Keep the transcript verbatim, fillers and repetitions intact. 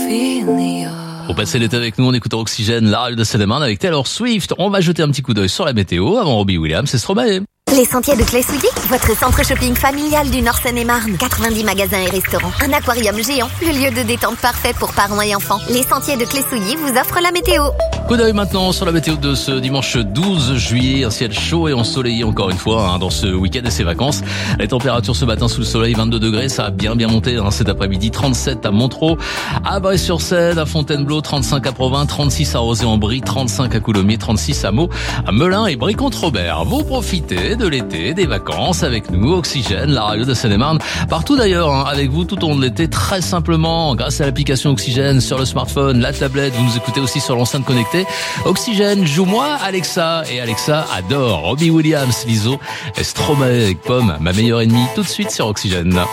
Pour passer l'été avec nous, on écoute Oxygène, la radio de Seine-et-Marne avec Taylor Swift. On va jeter un petit coup d'œil sur la météo avant Robbie Williams et Stromae. Les Sentiers de Clé-Souilly, votre centre shopping familial du Nord Seine-et-Marne. quatre-vingt-dix magasins et restaurants. Un aquarium géant, le lieu de détente parfait pour parents et enfants. Les Sentiers de Clé-Souilly vous offrent la météo. Coup d'œil maintenant sur la météo de ce dimanche douze juillet. Un ciel chaud et ensoleillé encore une fois hein, dans ce week-end et ses vacances. Les températures ce matin sous le soleil, vingt-deux degrés. Ça a bien bien monté hein, cet après-midi. trente-sept à Montereau, à Bray-sur-Seine, à Fontainebleau, trente-cinq à Provins, trente-six à Rozay-en-Brie, trente-cinq à Coulommiers, trente-six à Meaux, à Melun et Brie-Comte-Robert. Vous profitez de l'été, des vacances avec nous, Oxygène, la radio de Seine-et-Marne. Partout d'ailleurs, hein, avec vous tout au long de l'été, très simplement, grâce à l'application Oxygène sur le smartphone, la tablette, vous nous écoutez aussi sur l'enceinte connectée. Oxygène, joue-moi Alexa. Et Alexa adore Robbie Williams, Lizzo et Stromae avec Pomme, ma meilleure ennemie, tout de suite sur Oxygène.